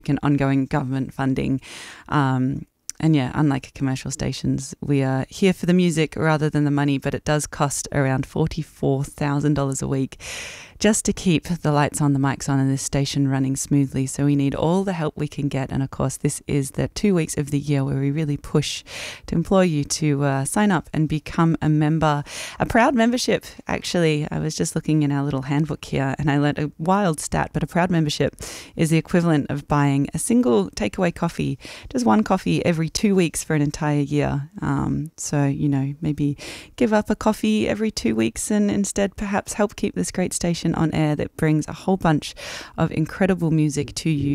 and ongoing government funding. And yeah, unlike commercial stations, we are here for the music rather than the money, but it does cost around $44,000 a week just to keep the lights on, the mics on, and this station running smoothly. So we need all the help we can get. And of course, this is the 2 weeks of the year where we really push to implore you to sign up and become a member. A proud membership, actually. I was just looking in our little handbook here and I learned a wild stat, but a proud membership is the equivalent of buying a single takeaway coffee, just one coffee every 2 weeks for an entire year. So, you know, maybe give up a coffee every 2 weeks and instead perhaps help keep this great station on air that brings a whole bunch of incredible music to you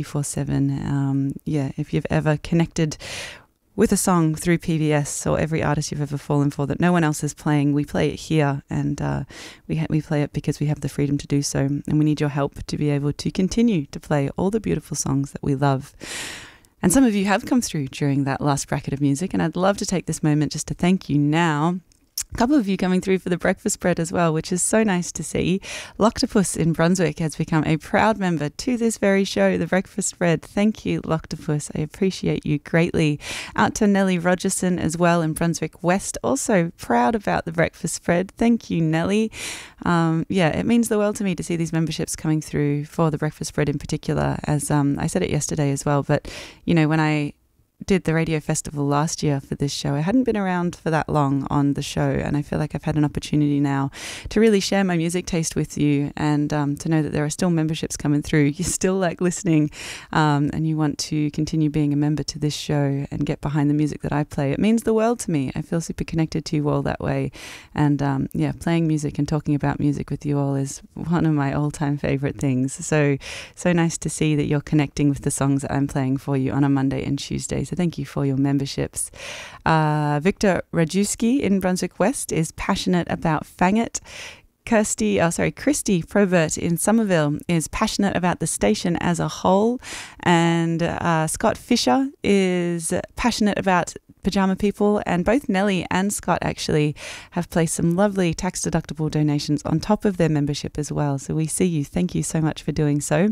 24/7. If you've ever connected with a song through PBS or every artist you've ever fallen for that no one else is playing, we play it here, and we play it because we have the freedom to do so, and we need your help to be able to continue to play all the beautiful songs that we love. And some of you have come through during that last bracket of music, and I'd love to take this moment just to thank you now. A couple of you coming through for the breakfast spread as well, which is so nice to see. Loctopus in Brunswick has become a proud member to this very show, the breakfast spread. Thank you, Loctopus. I appreciate you greatly. Out to Nellie Rogerson as well in Brunswick West, also proud about the breakfast spread. Thank you, Nellie. It means the world to me to see these memberships coming through for the breakfast spread in particular, as I said it yesterday as well. But, you know, when I did the radio festival last year for this show, I hadn't been around for that long on the show, and I feel like I've had an opportunity now to really share my music taste with you, and to know that there are still memberships coming through. You still like listening, and you want to continue being a member to this show and get behind the music that I play. It means the world to me. I feel super connected to you all that way, and playing music and talking about music with you all is one of my all-time favorite things. So nice to see that you're connecting with the songs that I'm playing for you on a Monday and Tuesday. So thank you for your memberships. Victor Rajewski in Brunswick West is passionate about Fangit. Christy Probert in Somerville is passionate about the station as a whole. And Scott Fisher is passionate about Pajama People, and both Nellie and Scott actually have placed some lovely tax-deductible donations on top of their membership as well. So we see you. Thank you so much for doing so.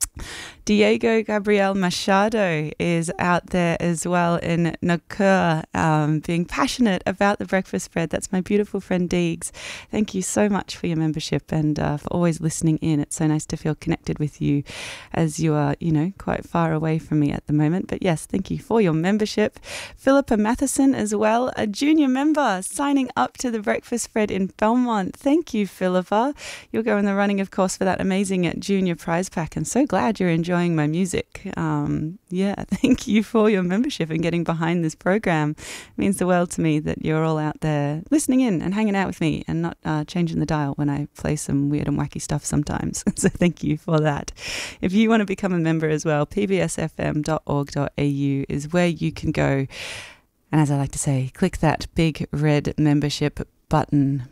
Diego Gabriel Machado is out there as well in Nakua, being passionate about the breakfast spread. That's my beautiful friend Deegs. Thank you so much for your membership and for always listening in. It's so nice to feel connected with you as you are, quite far away from me at the moment. But yes, thank you for your membership. Philippa Matheson as well, a junior member signing up to the breakfast spread in Belmont. Thank you, Philippa. You'll go in the running, of course, for that amazing junior prize pack, and so glad you're enjoying my music. Thank you for your membership and getting behind this program. It means the world to me that you're all out there listening in and hanging out with me and not changing the dial when I play some weird and wacky stuff sometimes. So thank you for that. If you want to become a member as well, pbsfm.org.au is where you can go. And as I like to say, click that big red membership button.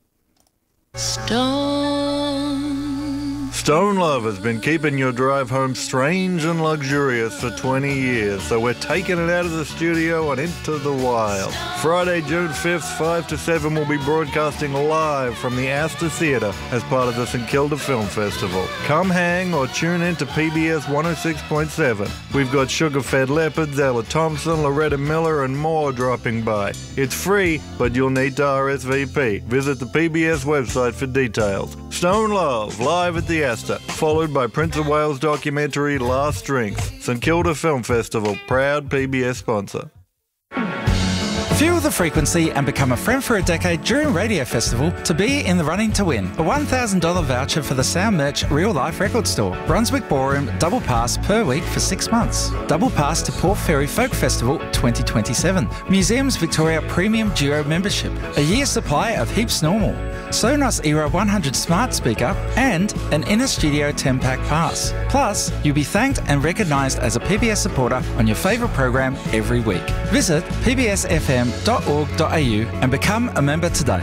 Stone Love has been keeping your drive home strange and luxurious for 20 years, so we're taking it out of the studio and into the wild. Friday, June 5th, 5 to 7, we'll be broadcasting live from the Astor Theatre as part of the St Kilda Film Festival. Come hang or tune in to PBS 106.7. We've got Sugar Fed Leopards, Ella Thompson, Loretta Miller, and more dropping by. It's free, but you'll need to RSVP. Visit the PBS website for details. Stone Love, live at the Astor, followed by Prince of Wales documentary Last Strength. St Kilda Film Festival, proud PBS sponsor. Fuel the frequency and become a friend for a decade during Radio Festival to be in the running to win a $1,000 voucher for the Sound Merch Real Life Record Store. Brunswick Ballroom double pass per week for 6 months. Double pass to Port Fairy Folk Festival 2027. Museums Victoria Premium Duo membership. A year supply of Heaps Normal. Sonos Era 100 smart speaker and an Inner Studio 10-pack pass. Plus, you'll be thanked and recognised as a PBS supporter on your favourite program every week. Visit pbsfm.org.au and become a member today.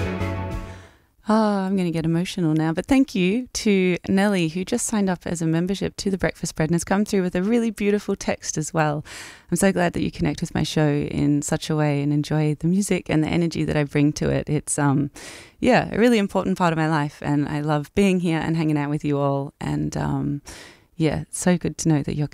I'm going to get emotional now, but thank you to Nellie, who just signed up as a membership to the Breakfast Spread and has come through with a really beautiful text as well. I'm so glad that you connect with my show in such a way and enjoy the music and the energy that I bring to it. It's a really important part of my life, and I love being here and hanging out with you all. And yeah, it's so good to know that you're